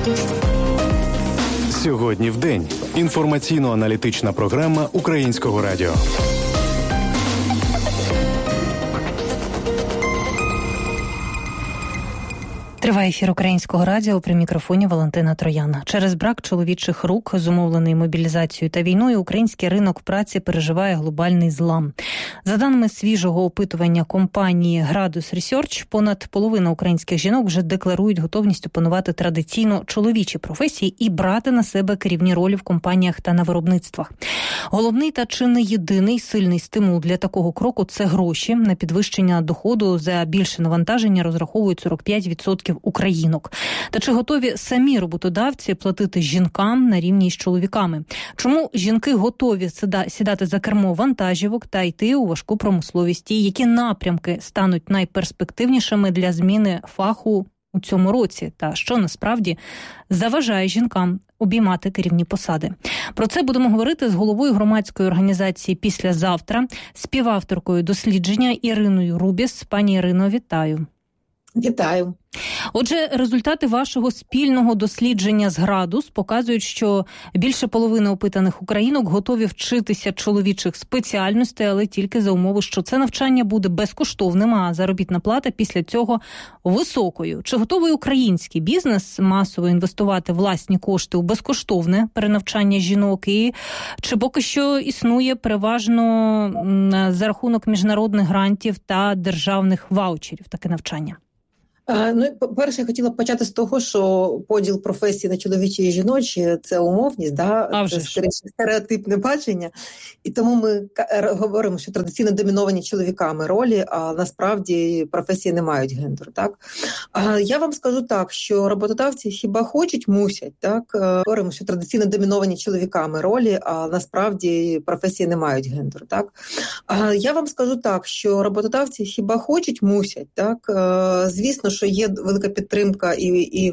Сьогодні в день. Інформаційно-аналітична програма Українського радіо. Триває ефір Українського радіо, при мікрофоні Валентина Троян. Через брак чоловічих рук, зумовлений мобілізацією та війною, український ринок праці переживає глобальний злам. За даними свіжого опитування компанії Градус Research, понад половина українських жінок вже декларують готовність опанувати традиційно чоловічі професії і брати на себе керівні ролі в компаніях та на виробництвах. Головний та чи не єдиний сильний стимул для такого кроку – це гроші. На підвищення доходу за більше навантаження розраховують 45% українок. Та чи готові самі роботодавці платити жінкам на рівні з чоловіками? Чому жінки готові сідати за кермо вантажівок та йти у важку промисловість? І які напрямки стануть найперспективнішими для зміни фаху у цьому році? Та що насправді заважає жінкам обіймати керівні посади? Про це будемо говорити з головою громадської організації «Післязавтра», співавторкою дослідження Іриною Рубіс. Пані Ірино, вітаю. Вітаю. Отже, результати вашого спільного дослідження з Градус показують, що більше половини опитаних українок готові вчитися чоловічих спеціальностей, але тільки за умови, що це навчання буде безкоштовним, а заробітна плата після цього високою. Чи готовий український бізнес масово інвестувати власні кошти у безкоштовне перенавчання жінок? І чи поки що існує переважно за рахунок міжнародних грантів та державних ваучерів таке навчання? По-перше, я хотіла почати з того, що поділ професій на чоловічі і жіночі – це умовність, це стереотипне бачення. І тому ми говоримо, що традиційно доміновані чоловіками ролі, а насправді професії не мають гендеру. Так? Я вам скажу так, що роботодавці хіба хочуть, мусять. Так? Говоримо, що традиційно доміновані чоловіками ролі, а насправді професії не мають гендеру. Так? Я вам скажу так, що роботодавці хіба хочуть, мусять. Так? Звісно, що є велика підтримка і